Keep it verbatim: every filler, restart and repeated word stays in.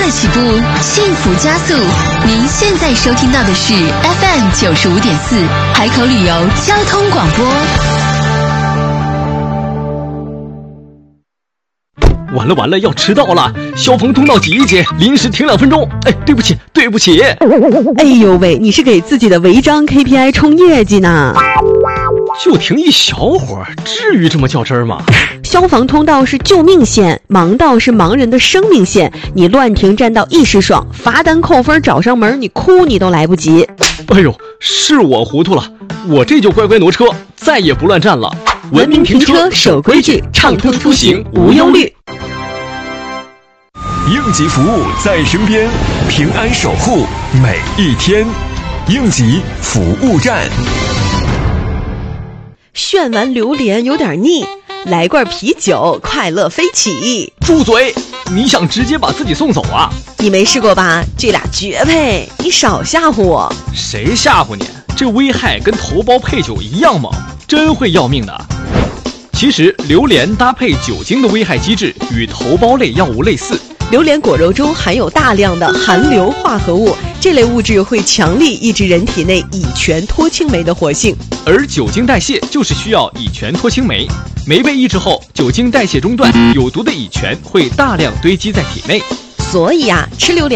乐起步，幸福加速。您现在收听到的是 F M 九十五点四海口旅游交通广播。 完了完了，要迟到了！消防通道挤一挤，临时停两分钟。哎，对不起，对不起。 哎呦喂，你是给自己的违章 K P I 冲业绩呢？ 就停一小会儿，至于这么较真儿吗？ 消防通道是救命线，盲道是盲人的生命线。你乱停占道一时爽，罚单扣分找上门，你哭你都来不及。 哎呦，是我糊涂了，我这就乖乖挪车，再也不乱站了。 文明停车，守规矩，畅通出行无忧虑。 应急服务在身边，平安守护每一天。应急服务站。 炫完榴莲有点腻，来罐啤酒，快乐飞起。 住嘴！你想直接把自己送走啊？ 你没试过吧？这俩绝配，你少吓唬我。 谁吓唬你？这危害跟头孢配酒一样猛，真会要命的。其实榴莲搭配酒精的危害机制与头孢类药物类似。 榴莲果肉中含有大量的含硫化合物，这类物质会强力抑制人体内乙醛脱氢酶的活性， 而酒精代谢就是需要乙醛脱氢酶，酶被抑制后，酒精代谢中断，有毒的乙醛会大量堆积在体内。 所以啊，吃榴莲